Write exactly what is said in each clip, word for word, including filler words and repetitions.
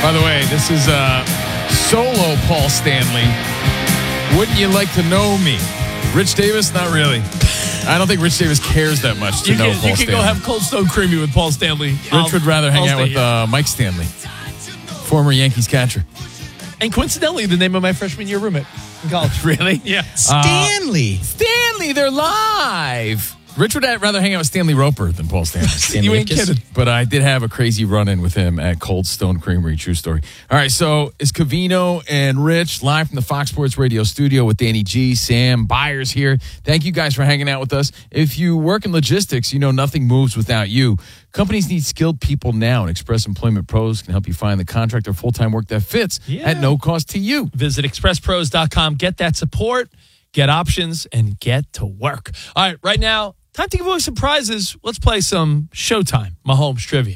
By the way, this is uh, solo Paul Stanley. Wouldn't you like to know me? Rich Davis, not really. I don't think Rich Davis cares that much to you know can, Paul You can Stanley. go have Cold Stone Creamy with Paul Stanley. Rich I'll, would rather hang I'll out with stay uh, Mike Stanley, former Yankees catcher. And coincidentally, the name of my freshman year roommate in college. Really? Yeah. Stanley. Uh, Stanley, they're live. Rich would rather hang out with Stanley Roper than Paul Stanley. Stanley You ain't Ipkiss? kidding. But I did have a crazy run-in with him at Cold Stone Creamery. True story. All right, so it's Covino and Rich live from the Fox Sports Radio studio with Danny G, Sam Byers here. Thank you guys for hanging out with us. If you work in logistics, you know nothing moves without you. Companies need skilled people now, and Express Employment Pros can help you find the contract or full-time work that fits Yeah. at no cost to you. Visit express pros dot com. Get that support, get options, and get to work. All right, right now, time to give away some prizes. Let's play some Showtime Mahomes trivia.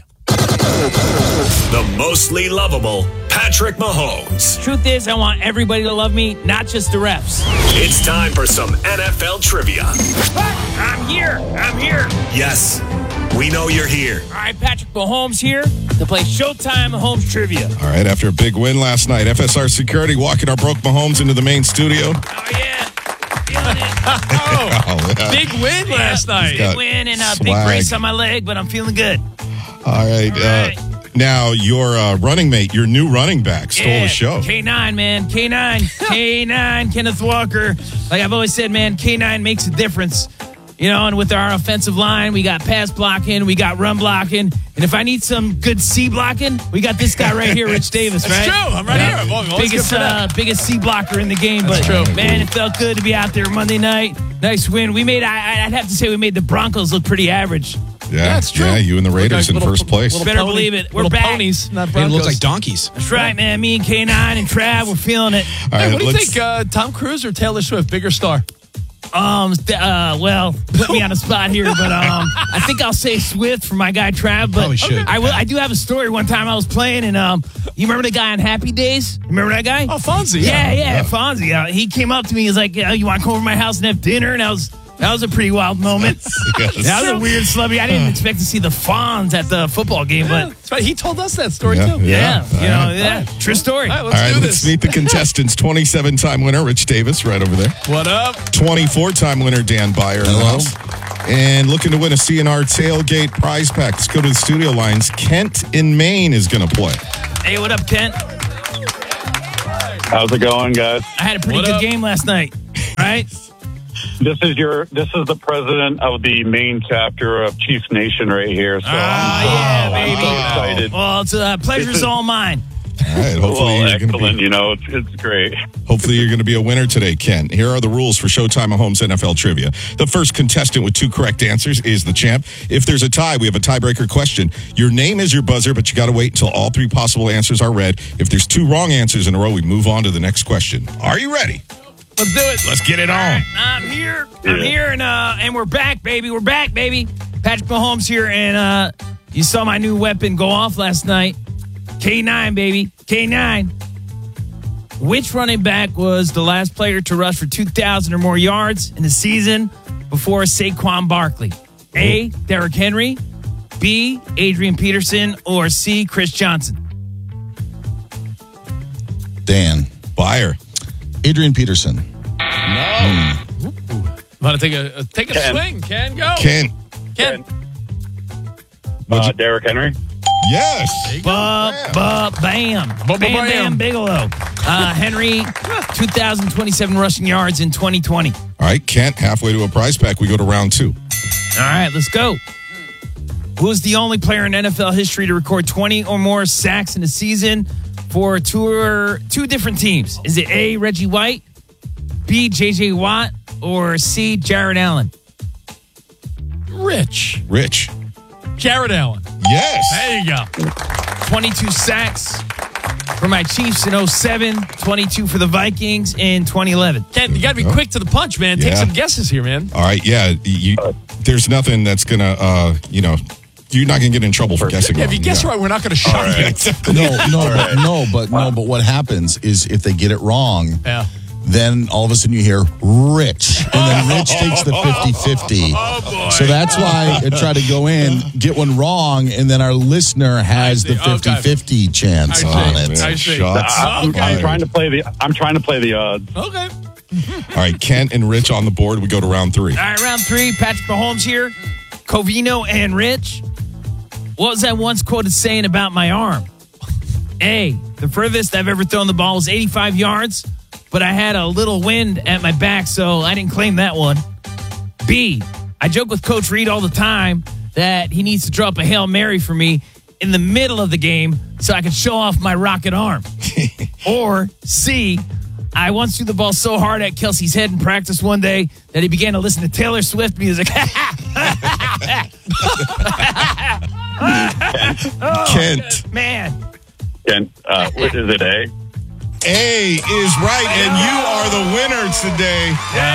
The mostly lovable Patrick Mahomes. Truth is, I want everybody to love me, not just the refs. It's time for some N F L trivia. I'm here. I'm here. Yes, we know you're here. All right, Patrick Mahomes here to play Showtime Mahomes trivia. All right, after a big win last night, F S R Security walking our broke Mahomes into the main studio. Oh, yeah. Feeling it. Oh, yeah. Big win last night. got Big win and a big swag. brace on my leg, but I'm feeling good. All right. All right. Uh, now, your uh, running mate, your new running back, stole Yeah, the show. K nine, man. K nine. K nine, Kenneth Walker. Like I've always said, man, K nine makes a difference. You know, and with our offensive line, we got pass blocking, we got run blocking. And if I need some good C blocking, we got this guy right here, Rich Davis, right? That's true. I'm right here. I'm always good biggest, for that. uh, biggest C blocker in the game. That's but, true. man, it felt good to be out there Monday night. Nice win. We made, I, I'd have to say, we made the Broncos look pretty average. Yeah, That's true. Yeah, you and the Raiders Look like in little- first place. little Better pony- believe it. We're little back. ponies, not It Broncos. looks like donkeys. That's right, man. Me and K nine and Trav, we're feeling it. All Hey, right, what do you let's- think, uh, Tom Cruise or Taylor Swift, bigger star? Um, th- uh, well, put me on the spot here, but um, I think I'll say Swift for my guy Trav. But Probably should. I will. I do have a story. One time I was playing, and um, you remember the guy on Happy Days? Remember that guy? Oh, Fonzie. yeah, yeah, Fonzie. Uh, he came up to me. He's like, yeah, "You want to come over to my house and have dinner?" And I was. That was a pretty wild moment. Yes. That was a weird celebrity. I didn't expect to see the Fonz at the football game, Yeah, but that's right. He told us that story, Yeah, too. yeah, Yeah. you know, All yeah, true story. All right, All let's right, do let's this. meet the contestants. twenty-seven time winner, Rich Davis, right over there. What up? twenty-four time winner, Dan Byer. in the Hello. house. And looking to win a C N R tailgate prize pack. Let's go to the studio lines. Kent in Maine is going to play. Hey, what up, Kent? How's it going, guys? I had a pretty What good up? game last night. Right? This is your. This is the president of the main chapter of Chiefs Nation right here. So Ah, I'm, so, yeah, I'm baby. so excited. Well, it's a pleasure's This is- all mine. All right. Hopefully Well, you're going to excellent. be. You know, it's, it's great. Hopefully you're going to be a winner today, Ken. Here are the rules for Showtime Mahomes N F L Trivia. The first contestant with two correct answers is the champ. If there's a tie, we have a tiebreaker question. Your name is your buzzer, but you got to wait until all three possible answers are read. If there's two wrong answers in a row, we move on to the next question. Are you ready? Let's do it. Let's get it on. I'm here. I'm Yeah. here, and uh, and we're back, baby. We're back, baby. Patrick Mahomes here, and uh, you saw my new weapon go off last night. K nine, baby. K nine. Which running back was the last player to rush for two thousand or more yards in the season before Saquon Barkley? A. Derrick Henry. B. Adrian Peterson. Or C. Chris Johnson. Dan. Byer. Adrian Peterson. Want to take a, a take a Ken. swing? Ken, go. Ken. Ken. Uh, Derrick Henry. Yes. Ba, ba, bam. Ba, ba, bam, bam. bam, Bigelow. Uh, Henry, two thousand twenty-seven rushing yards in twenty twenty. All right, Kent, halfway to a prize pack. We go to round two. All right, let's go. Who is the only player in N F L history to record twenty or more sacks in a season for two, or two different teams? Is it A, Reggie White, B, J J Watt, or C, Jared Allen? Rich. Rich. Jared Allen. Yes. There you go. twenty-two sacks for my Chiefs in oh seven, twenty-two for the Vikings in twenty eleven. Ken, you got to be quick to the punch, man. Take Yeah. some guesses here, man. All right, yeah. You, there's nothing that's going to, uh, you know, you're not going to get in trouble for guessing Yeah, if wrong. you guess Yeah. right, we're not going to shock you. No, no, but, no, but no, but what happens is if they get it wrong, Yeah. Then all of a sudden you hear Rich, and then Rich takes the fifty-fifty. Oh, boy. So that's why I try to go in, get one wrong, and then our listener has the see. Okay. fifty-fifty chance I on see. it. I see. Shots I'm, Okay. I'm trying to play the. I'm trying to play the odds. Okay. All right, Kent and Rich on the board. We go to round three. All right, round three. Patrick Mahomes here. Covino and Rich. What was that once quoted saying about my arm? A, the furthest I've ever thrown the ball was eighty-five yards, but I had a little wind at my back, so I didn't claim that one. B, I joke with Coach Reed all the time that he needs to drop a Hail Mary for me in the middle of the game so I can show off my rocket arm. Or C, I once threw the ball so hard at Kelsey's head in practice one day that he began to listen to Taylor Swift music. Kent. Man. And uh, what is it? A. A is right, and you are the winner today.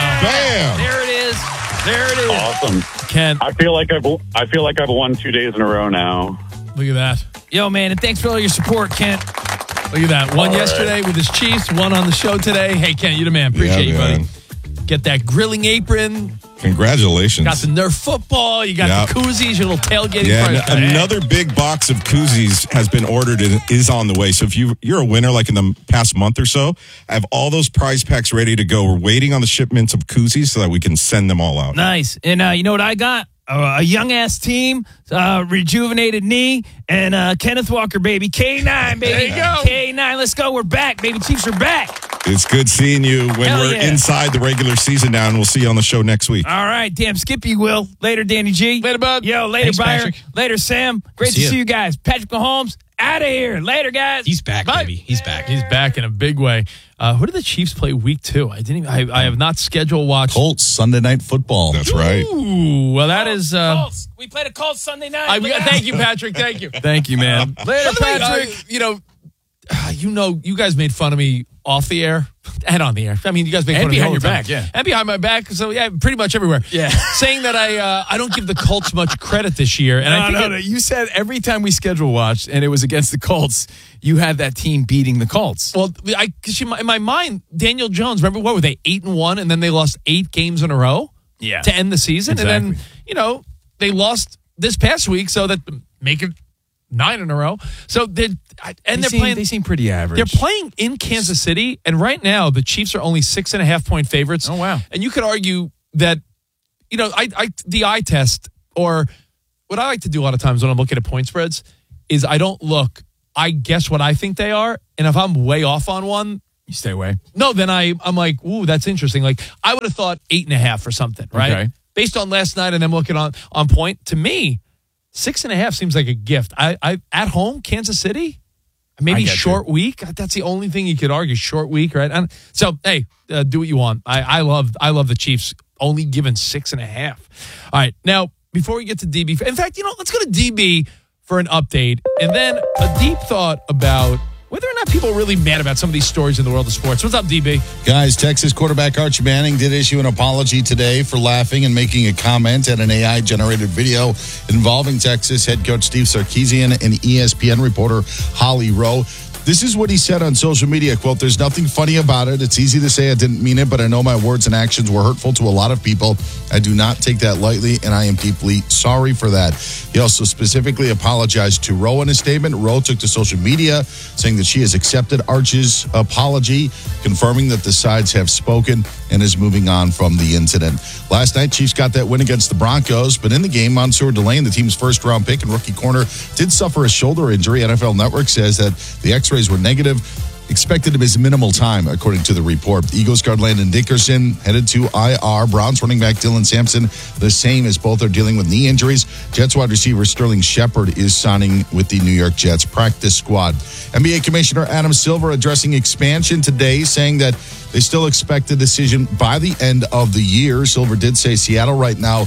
Bam. There it is. There it is. Awesome. Ken, I feel like I've. I feel like I've won two days in a row now. look at that. Yo, man, and thanks for all your support, Kent. Look at that. One All yesterday right. with his Chiefs, one on the show today. Hey, Ken, you the man. Appreciate Yeah, you, buddy. man. Get that grilling apron. Congratulations. Got the Nerf football. You got Yep. the koozies, your little tailgating Yeah, prize. and another big box of koozies has been ordered and is on the way. So if you, you're a winner, like in the past month or so, I have all those prize packs ready to go. We're waiting on the shipments of koozies so that we can send them all out. Nice. And uh, you know what I got? Uh, a young-ass team, uh, rejuvenated knee, and uh, Kenneth Walker, baby. K nine, baby. There you go. K nine, let's go. We're back, baby. Chiefs are back. It's good seeing you when Hell we're yeah. inside the regular season now, and we'll see you on the show next week. All right, damn Skippy will. Later, Danny G. Later, bud. Yo, later, Thanks, Buyer. Patrick. Later, Sam. Great See to ya. see you guys. Patrick Mahomes, out of here. Later, guys. He's back, Bye. baby. He's back. He's back in a big way. Uh, who did the Chiefs play week two? I didn't. Even, I, I have not scheduled watched. Colts, Sunday Night Football. That's right. Ooh, well, that is. Uh, Colts. We played a Colts Sunday night. I, Look out. thank you, Patrick. Thank you. Thank you, man. Later, Patrick. Uh, you know, uh, you know, you guys made fun of me off the air and on the air. I mean, you guys make And fun of me behind all your the time. back, yeah. and behind my back. So yeah, pretty much everywhere. Yeah. saying that I uh, I don't give the Colts much credit this year, and No, I think no, it- no. You said every time we schedule watched and it was against the Colts, you had that team beating the Colts. Well, I cause in my- in my mind, Daniel Jones. Remember what were they eight and one, and then they lost eight games in a row. Yeah. To end the season, and then Exactly. you know they lost this past week, so that make it nine in a row. So they and they they're seem, playing. They seem pretty average. They're playing in Kansas City, and right now the Chiefs are only six and a half point favorites. Oh, wow. And you could argue that, you know, I, I the eye test, or what I like to do a lot of times when I'm looking at point spreads is I don't look. I guess what I think they are, and if I'm way off on one, You stay away. no, then I I'm like, ooh, that's interesting. Like I would have thought eight and a half or something, right? Okay. Based on last night and then looking on on point, to me, six and a half seems like a gift. I I at home, Kansas City, I maybe get short week. That's the only thing you could argue. Short week, right? And so hey, uh, do what you want. I I love I love the Chiefs only given six and a half. All right, now before we get to D B, in fact, you know, let's go to D B for an update and then a deep thought about whether or not people are really mad about some of these stories in the world of sports. What's up, D B? Guys, Texas quarterback Archie Manning did issue an apology today for laughing and making a comment at an A I-generated video involving Texas head coach Steve Sarkisian and E S P N reporter Holly Rowe. This is what he said on social media, quote, "There's nothing funny about it. It's easy to say I didn't mean it, but I know my words and actions were hurtful to a lot of people. I do not take that lightly, and I am deeply sorry for that." He also specifically apologized to Rowe in a statement. Rowe took to social media saying that she has accepted Arch's apology, confirming that the sides have spoken and is moving on from the incident. Last night, Chiefs got that win against the Broncos, but in the game, Mansour Delane, the team's first-round pick and rookie corner, did suffer a shoulder injury. N F L Network says that the X-rays were negative. Expected to miss minimal time, according to the report. Eagles guard Landon Dickerson headed to I R. Browns running back Dylan Sampson, the same, as both are dealing with knee injuries. Jets wide receiver Sterling Shepard is signing with the New York Jets practice squad. N B A Commissioner Adam Silver addressing expansion today, saying that they still expect a decision by the end of the year. Silver did say Seattle right now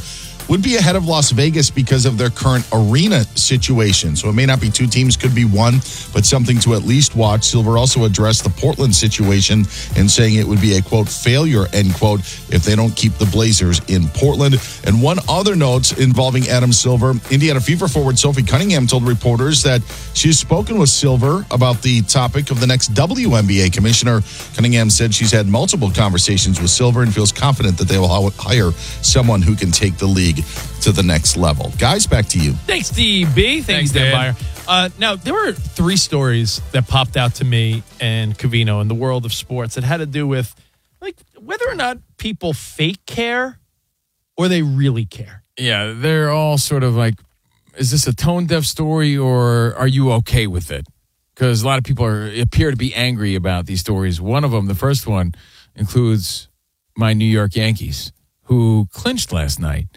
would be ahead of Las Vegas because of their current arena situation. So it may not be two teams, could be one, but something to at least watch. Silver also addressed the Portland situation and saying it would be a, quote, failure, end quote, if they don't keep the Blazers in Portland. And one other note involving Adam Silver, Indiana Fever forward Sophie Cunningham told reporters that she's spoken with Silver about the topic of the next W N B A commissioner. Cunningham said she's had multiple conversations with Silver and feels confident that they will hire someone who can take the league to the next level. Guys, back to you. Thanks, D B. Thanks, Thanks, Dan Dan. Byer. Uh, now, there were three stories that popped out to me and Covino in the world of sports that had to do with like whether or not people fake care or they really care. Yeah, they're all sort of like, is this a tone deaf story or are you okay with it? Because a lot of people are appear to be angry about these stories. One of them, the first one, includes my New York Yankees, who clinched last night.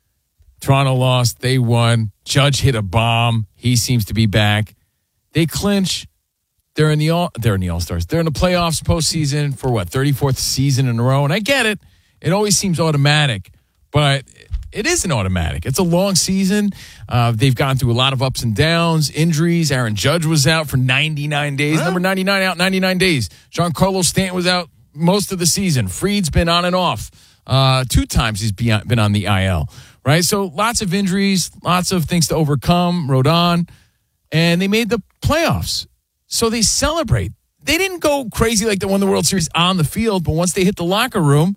Toronto lost. They won. Judge hit a bomb. He seems to be back. They clinch. They're in the all. They're in the All Stars. They're in the playoffs postseason for what thirty-fourth season in a row. And I get it. It always seems automatic, but it isn't automatic. It's a long season. Uh, they've gone through a lot of ups and downs, injuries. Aaron Judge was out for ninety-nine days. Number ninety-nine out ninety-nine days. Giancarlo Stanton was out most of the season. Freed's been on and off. Uh, two times he's been on the I L. Right? So lots of injuries, lots of things to overcome, Rodon, and they made the playoffs. So they celebrate. They didn't go crazy like they won the World Series on the field, but once they hit the locker room,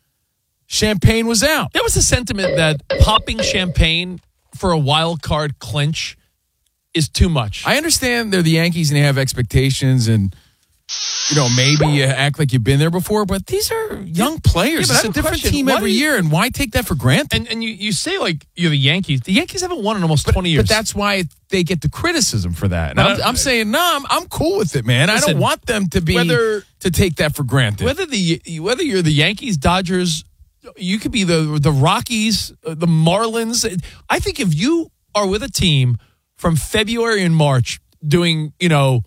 champagne was out. There was a sentiment that popping champagne for a wild card clinch is too much. I understand they're the Yankees and they have expectations and, you know, maybe you act like you've been there before, but these are young players. Yeah, but I it's a have a different question. team Why every do you- year, and why take that for granted? And and you, you say like you're the Yankees. The Yankees haven't won in almost twenty years. But that's why they get the criticism for that. And But I'm, I- I'm saying, no, I'm, I'm cool with it, man. I Listen, don't want them to be whether- to take that for granted. whether the whether you're the Yankees, Dodgers, you could be the the Rockies, uh, the Marlins. I think if you are with a team from February and March doing, you know,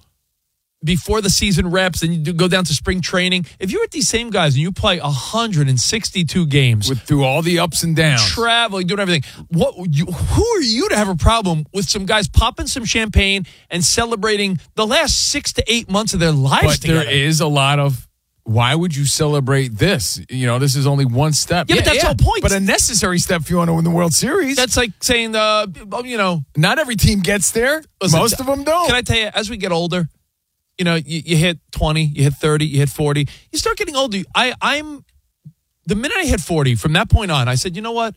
before the season reps and you do go down to spring training, if you're with these same guys and you play one hundred sixty-two games, With through all the ups and downs. traveling, doing everything, what you, who are you to have a problem with some guys popping some champagne and celebrating the last six to eight months of their lives But together? there is a lot of, why would you celebrate this? You know, this is only one step. Yeah, but that's the whole point. But a necessary step if you want to win the World Series. That's like saying, uh, you know, Not every team gets there. Listen, Most of them don't. Can I tell you, as we get older, you know, you, you hit twenty, you hit thirty, you hit forty, you start getting older. I, I'm, the minute I hit forty, from that point on, I said, you know what?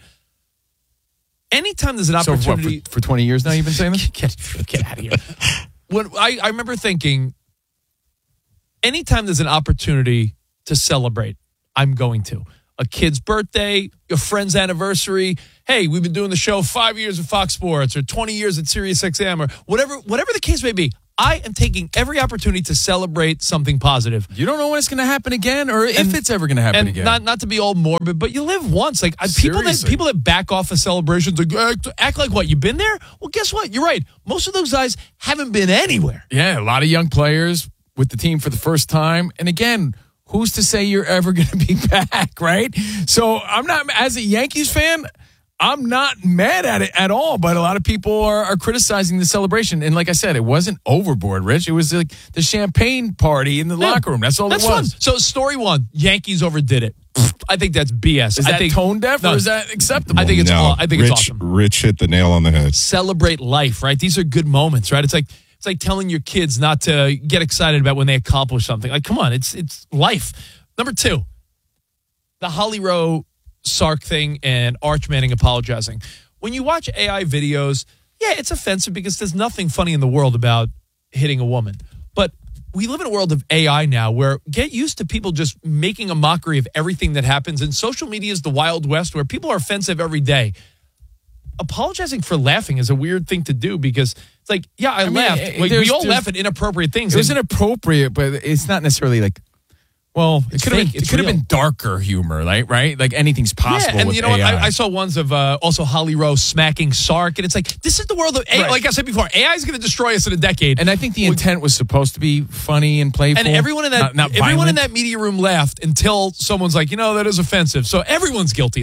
Anytime there's an so what, opportunity. for, for twenty years now you've been saying this? get, get out of here. When I, I remember thinking, anytime there's an opportunity to celebrate, I'm going to. A kid's birthday, a friend's anniversary. Hey, we've been doing the show five years at Fox Sports or twenty years at Sirius X M or whatever, whatever the case may be. I am taking every opportunity to celebrate something positive. You don't know when it's going to happen again or if And- it's ever going to happen And again. not not to be all morbid, but you live once. Like I- people that Seriously. people that back off of celebrations, like act, act like what? You've been there? Well, guess what? You're right. Most of those guys haven't been anywhere. Yeah, a lot of young players with the team for the first time. And again, who's to say you're ever going to be back, right? So I'm not, as a Yankees fan, I'm not mad at it at all. But a lot of people are, are criticizing the celebration. And like I said, it wasn't overboard, Rich. It was like the champagne party in the Yeah, locker room. That's all That's it was. fun. So story one, Yankees overdid it. I think that's B S. Is I that think, tone deaf no, or is that acceptable? I think it's No, aw- I think Rich, it's awesome. Rich hit the nail on the head. Celebrate life, right? These are good moments, right? It's like it's like telling your kids not to get excited about when they accomplish something. Like, come on, it's it's life. Number two, the Holly Rowe Sark thing and Arch Manning apologizing. When you watch A I videos, yeah, it's offensive because there's nothing funny in the world about hitting a woman. But we live in a world of A I now where get used to people just making a mockery of everything that happens. And social media is the Wild West where people are offensive every day. Apologizing for laughing is a weird thing to do because it's like, yeah, I, I mean, laughed. it- Like, there's- we all there's- laugh at inappropriate things. It was And- inappropriate, but it's not necessarily like, well, it It's could have fake. been, it It's could have real. been darker humor, like, right? Like anything's possible Yeah, and with you know what? A I. I, I saw ones of uh, also Holly Rowe smacking Sark, and it's like, this is the world of A I. Right. Like I said before, A I is going to destroy us in a decade. And I think the intent was supposed to be funny and playful. And everyone in that not, not everyone in violent. that media room laughed until someone's like, you know, that is offensive. So everyone's guilty then.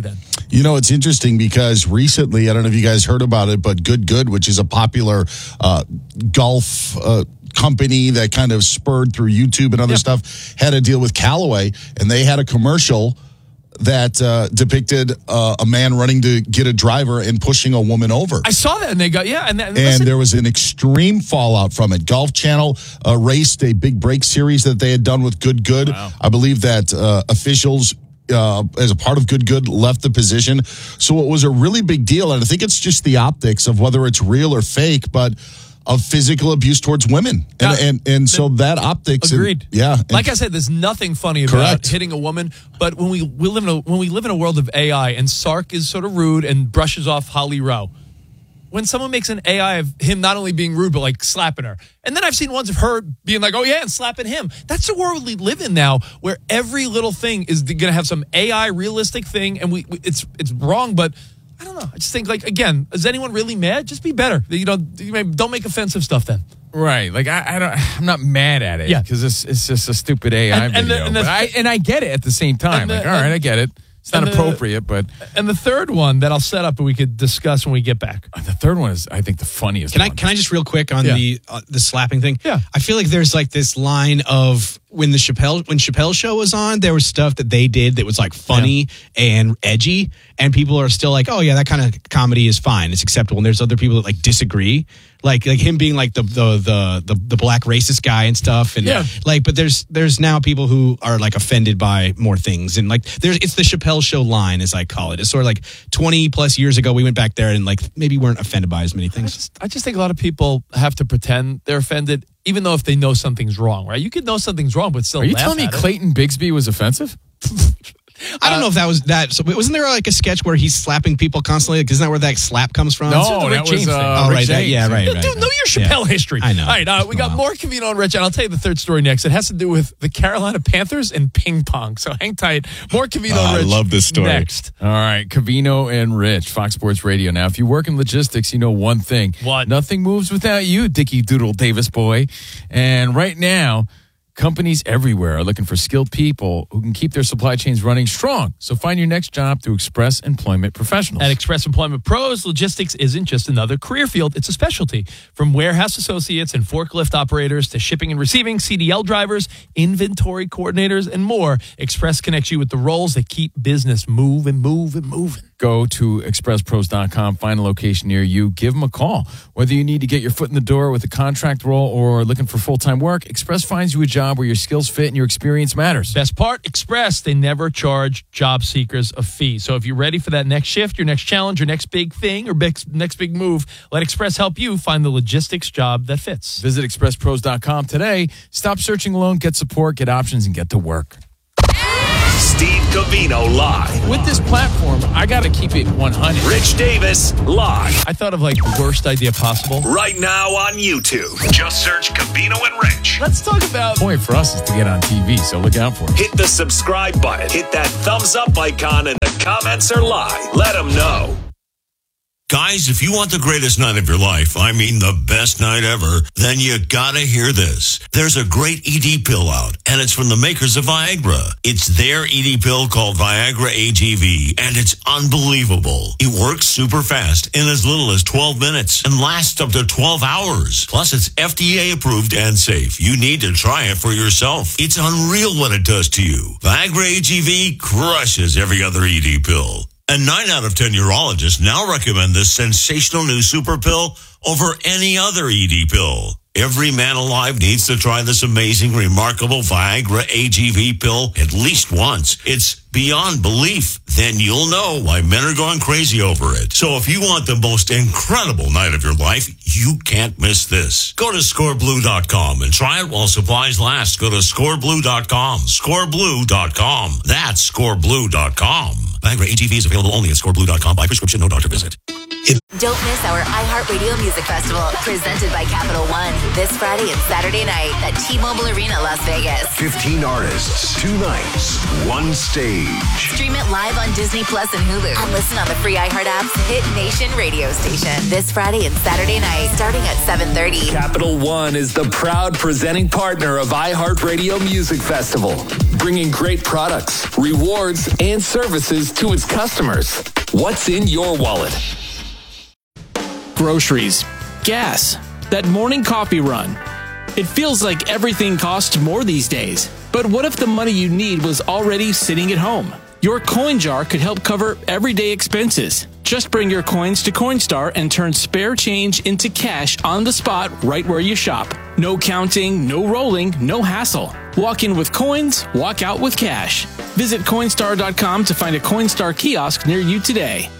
You know, it's interesting because recently, I don't know if you guys heard about it, but Good Good, which is a popular uh, golf uh, company that kind of spurred through YouTube and other Yeah. stuff, had a deal with Callaway, and they had a commercial that uh, depicted uh, a man running to get a driver and pushing a woman over. I saw that, and they got yeah, and, that, and, And listen, there was an extreme fallout from it. Golf Channel uh, raced a big break series that they had done with Good Good. Wow. I believe that uh, officials, uh, as a part of Good Good, left the position. So it was a really big deal. And I think it's just the optics of whether it's real or fake, but of physical abuse towards women. And Yeah. and, and so that optics. and- Agreed. yeah. and- Like I said, there's nothing funny about Correct. hitting a woman. But when we, we live in a when we live in a world of A I, and Sark is sort of rude and brushes off Holly Rowe. When someone makes an A I of him not only being rude but like slapping her, and then I've seen ones of her being like, "Oh yeah," and slapping him. That's the world we live in now, where every little thing is going to have some A I realistic thing, and we, we it's it's wrong, but. I don't know. I just think, like, again, is anyone really mad? Just be better. You know, don't make offensive stuff then. Right, like I, I don't, I'm not mad at it, Yeah. because it's it's just a stupid A I And- and the- video. and the- but I and I get it at the same time. and the- like, all right, and- I get it. It's not and the- appropriate, but And the third one that I'll set up and we could discuss when we get back. the third one is, I think, the funniest. Can I one. can I just real quick on Yeah. the uh, the slapping thing? Yeah. I feel like there's like this line of when the Chappelle when Chappelle show was on, there was stuff that they did that was like funny and edgy, and people are still like, oh yeah, that kind of comedy is fine, it's acceptable. And there's other people that like disagree, like like him being like the the the the, the black racist guy and stuff, and Yeah. like, but there's there's now people who are like offended by more things, and like there's it's the Chappelle show line, as I call it. It's sort of like twenty plus years ago we went back there and like maybe weren't offended by as many I things. just, I just think a lot of people have to pretend they're offended, even though if they know something's wrong, right? You could know something's wrong, but still Are you laugh telling me at it. Clayton Bigsby was offensive? I don't know if that was that. So wasn't there like a sketch where he's slapping people constantly? Like, isn't that where that slap comes from? No, the Rick that was James uh, thing. Oh, Rick right. That, James. yeah, right, Dude, right. know your Chappelle Yeah. history. I know. All right, uh, we got Wow. more Covino and Rich, and I'll tell you the third story next. It has to do with the Carolina Panthers and ping pong. So hang tight. More Covino Oh, and I Rich. love this story. Next. All right, Covino and Rich, Fox Sports Radio. Now, if you work in logistics, you know one thing. What? Nothing moves without you, Dickie Doodle Davis boy. And right now, companies everywhere are looking for skilled people who can keep their supply chains running strong. So find your next job through Express Employment Professionals. At Express Employment Pros, logistics isn't just another career field, it's a specialty. From warehouse associates and forklift operators to shipping and receiving, C D L drivers, inventory coordinators, and more, Express connects you with the roles that keep business moving, moving, moving. Go to express pros dot com, find a location near you, give them a call. Whether you need to get your foot in the door with a contract role or looking for full-time work, Express finds you a job where your skills fit and your experience matters. Best part, Express, they never charge job seekers a fee. So if you're ready for that next shift, your next challenge, your next big thing, or big, next big move, let Express help you find the logistics job that fits. Visit express pros dot com today. Stop searching alone, get support, get options, and get to work. Steve Covino live. With this platform, I got to keep it one hundred. Rich Davis live. I thought of like the worst idea possible. Right now on YouTube. Just search Covino and Rich. Let's talk about The point for us is to get on T V, so look out for it. Hit the subscribe button. Hit that thumbs up icon, and the comments are live. Let them know. Guys, if you want the greatest night of your life, I mean the best night ever, then you gotta hear this. There's a great E D pill out, and it's from the makers of Viagra. It's their E D pill called Viagra A G V, and it's unbelievable. It works super fast in as little as twelve minutes and lasts up to twelve hours. Plus, it's F D A approved and safe. You need to try it for yourself. It's unreal what it does to you. Viagra A G V crushes every other E D pill. And nine out of ten urologists now recommend this sensational new super pill over any other E D pill. Every man alive needs to try this amazing, remarkable Viagra A G V pill at least once. It's beyond belief. Then you'll know why men are going crazy over it. So if you want the most incredible night of your life, you can't miss this. Go to score blue dot com and try it while supplies last. Go to score blue dot com. score blue dot com. That's score blue dot com. Viagra A G V is available only at score blue dot com by prescription, no doctor visit. Don't miss our iHeartRadio Music Festival, presented by Capital One, this Friday and Saturday night at T-Mobile Arena, Las Vegas. fifteen artists, two nights, one stage. Stream it live on Disney Plus and Hulu. And listen on the free iHeart app's Hit Nation radio station. This Friday and Saturday night, starting at seven thirty. Capital One is the proud presenting partner of iHeartRadio Music Festival, bringing great products, rewards, and services to its customers. What's in your wallet? Groceries, gas, that morning coffee run. It feels like everything costs more these days. But what if the money you need was already sitting at home? Your coin jar could help cover everyday expenses. Just bring your coins to Coinstar and turn spare change into cash on the spot right where you shop. No counting, no rolling, no hassle. Walk in with coins, walk out with cash. Visit Coinstar dot com to find a Coinstar kiosk near you today.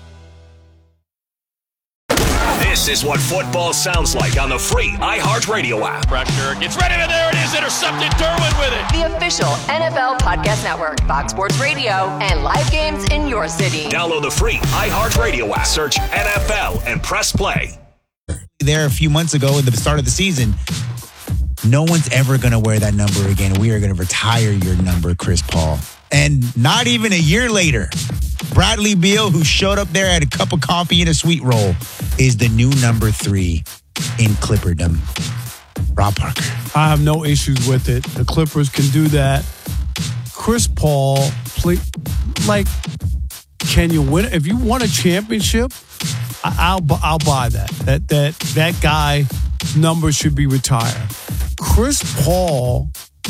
This is what football sounds like on the free iHeartRadio app. Pressure gets ready, and there it is, intercepted. Derwin with it. The official N F L Podcast Network, Fox Sports Radio, and live games in your city. Download the free iHeartRadio app. Search N F L and press play. There a few months ago at the start of the season, no one's ever going to wear that number again. We are going to retire your number, Chris Paul. And not even a year later, Bradley Beal, who showed up there, had a cup of coffee and a sweet roll, is the new number three in Clipperdom. Rob Parker. I have no issues with it. The Clippers can do that. Chris Paul, play, like, can you win? If you won a championship, I, I'll I'll buy that. That that that guy number should be retired. Chris Paul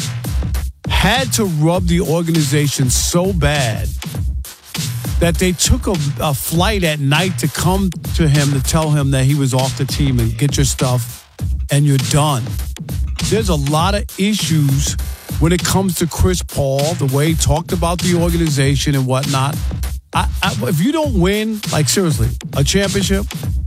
had to rub the organization so bad that they took a, a flight at night to come to him to tell him that he was off the team and get your stuff and you're done. There's a lot of issues when it comes to Chris Paul, the way he talked about the organization and whatnot. I, I, if you don't win, like seriously, a championship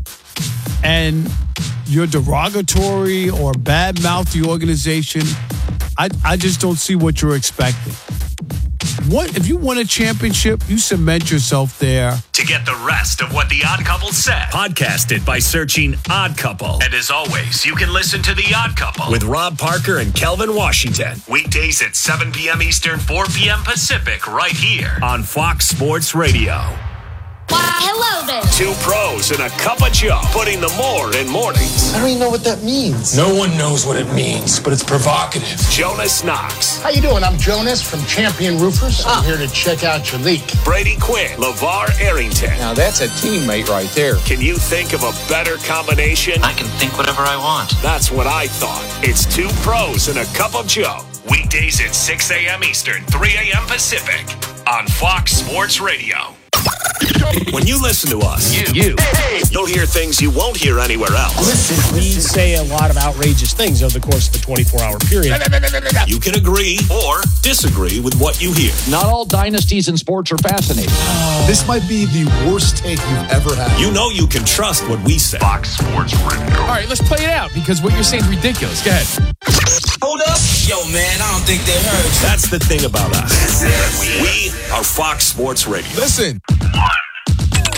and you're derogatory or badmouth the organization, I, I just don't see what you're expecting. What if you win a championship, you cement yourself there. To get the rest of what The Odd Couple said, podcast it by searching Odd Couple. And as always, you can listen to The Odd Couple with Rob Parker and Kelvin Washington. Weekdays at seven p.m. Eastern, four p.m. Pacific, right here on Fox Sports Radio. Why, hello there. Two pros and a cup of Joe, putting the more in mornings. I don't even know what that means. No one knows what it means, but it's provocative. Jonas Knox. How you doing? I'm Jonas from Champion Roofers. I'm here to check out your leak. Brady Quinn. LeVar Arrington. Now that's a teammate right there. Can you think of a better combination? I can think whatever I want. That's what I thought. It's two pros and a cup of Joe. Weekdays at six a.m. Eastern, three a.m. Pacific on Fox Sports Radio. When you listen to us, you, you you'll hear things you won't hear anywhere else. Listen, we say a lot of outrageous things over the course of a twenty-four hour period. You can agree or disagree with what you hear. Not all dynasties in sports are fascinating. Oh. This might be the worst take you've ever had. You know you can trust what we say. Fox Sports Radio. All right, let's play it out because what you're saying is ridiculous. Go ahead. Hold up. Yo, man, I don't think they heard. That's the thing about us. We are Fox Sports Radio. Listen.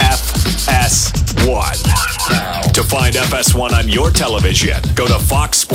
F S one. To find F S one on your television, go to Fox Sports.